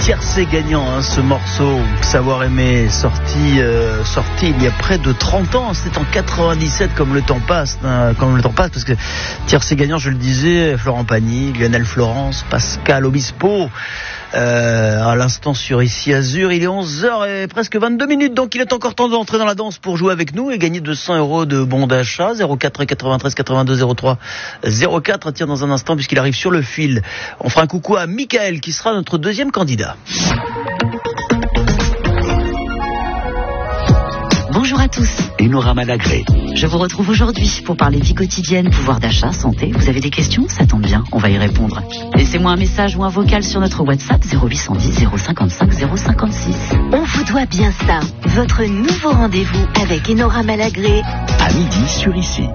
Tiercé gagnant, ce morceau Savoir aimer, sorti il y a près de 30 ans. C'était en 97, comme le temps passe, parce que Tiercé gagnant, je le disais, Florent Pagny, Lionel Florence, Pascal Obispo. À l'instant sur Ici Azur, il est 11h et presque 22 minutes, donc il est encore temps d'entrer dans la danse pour jouer avec nous et gagner 200 € de bons d'achat. 04 93 82 03 04. Tiens, dans un instant, puisqu'il arrive sur le fil, on fera un coucou à Michael qui sera notre deuxième candidat. Bonjour à tous. Enora Malagré. Je vous retrouve aujourd'hui pour parler vie quotidienne, pouvoir d'achat, santé. Vous avez des questions? Ça tombe bien, on va y répondre. Laissez-moi un message ou un vocal sur notre WhatsApp 0810 055 056. On vous doit bien ça. Votre nouveau rendez-vous avec Enora Malagré. À midi sur Ici.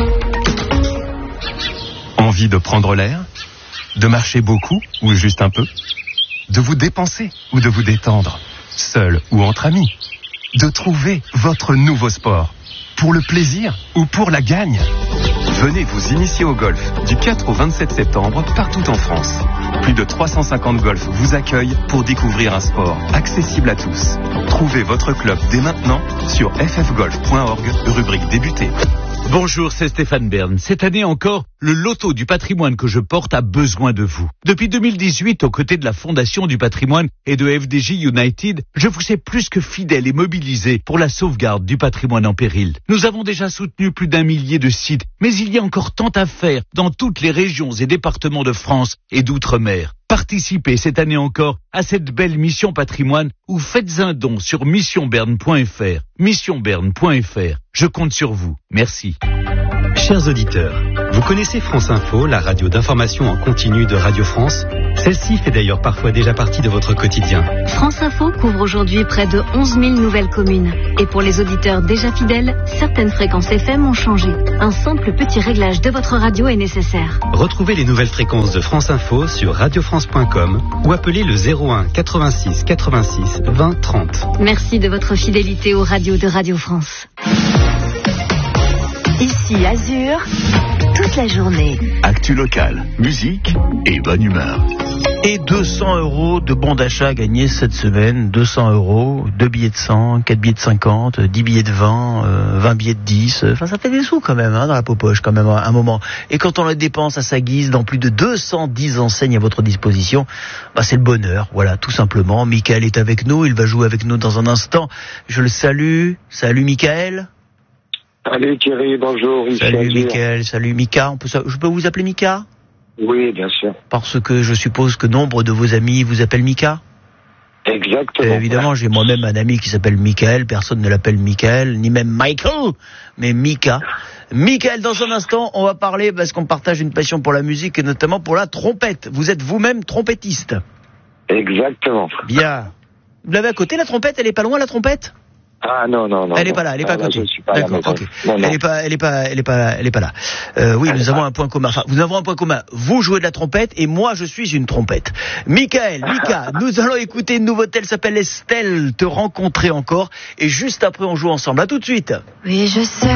Envie de prendre l'air? De marcher beaucoup ou juste un peu? De vous dépenser ou de vous détendre? Seul ou entre amis? De trouver votre nouveau sport? Pour le plaisir ou pour la gagne? Venez vous initier au golf du 4 au 27 septembre partout en France. Plus de 350 golfs vous accueillent pour découvrir un sport accessible à tous. Trouvez votre club dès maintenant sur ffgolf.org, rubrique débuter. Bonjour, c'est Stéphane Bern. Cette année encore, le loto du patrimoine que je porte a besoin de vous. Depuis 2018, aux côtés de la Fondation du patrimoine et de FDJ United, je vous ai plus que fidèle et mobilisé pour la sauvegarde du patrimoine en péril. Nous avons déjà soutenu plus d'1 millier de sites, mais il y a encore tant à faire dans toutes les régions et départements de France et d'outre-mer. Participez cette année encore à cette belle mission patrimoine ou faites un don sur missionberne.fr. Missionberne.fr. Je compte sur vous. Merci. Chers auditeurs, vous connaissez France Info, la radio d'information en continu de Radio France? Celle-ci fait d'ailleurs parfois déjà partie de votre quotidien. France Info couvre aujourd'hui près de 11 000 nouvelles communes. Et pour les auditeurs déjà fidèles, certaines fréquences FM ont changé. Un simple petit réglage de votre radio est nécessaire. Retrouvez les nouvelles fréquences de France Info sur radiofrance.com ou appelez le 01 86 86 20 30. Merci de votre fidélité aux radios de Radio France. Ici Azur, toute la journée. Actu locale, musique et bonne humeur. Et 200 € de bons d'achat à gagner cette semaine. 200 €, 2 billets de 100, 4 billets de 50, 10 billets de 20, 20 billets de 10. Enfin, ça fait des sous quand même, dans la poche quand même, à un moment. Et quand on les dépense à sa guise dans plus de 210 enseignes à votre disposition, c'est le bonheur. Voilà, tout simplement. Michael est avec nous, il va jouer avec nous dans un instant. Je le salue. Salut Michael. Salut Thierry, bonjour. Salut Michael, salut Mika. Je peux vous appeler Mika ? Oui, bien sûr. Parce que je suppose que nombre de vos amis vous appellent Mika ? Exactement. Évidemment, j'ai moi-même un ami qui s'appelle Michael. Personne ne l'appelle Michael, ni même Michael, mais Mika. Michael, dans un instant, on va parler, parce qu'on partage une passion pour la musique et notamment pour la trompette. Vous êtes vous-même trompettiste ? Exactement. Bien. Vous l'avez à côté, la trompette ? Elle est pas loin, la trompette ? Ah non. Elle est pas là, elle est pas à côté. Je suis pas D'accord, ok. Elle est pas là. Oui, nous avons un point commun. Enfin, nous avons un point commun. Vous jouez de la trompette et moi je suis une trompette. Mika, nous allons écouter une nouveauté, elle s'appelle Estelle, Te rencontrer encore. Et juste après on joue ensemble. À tout de suite. Oui, je sais.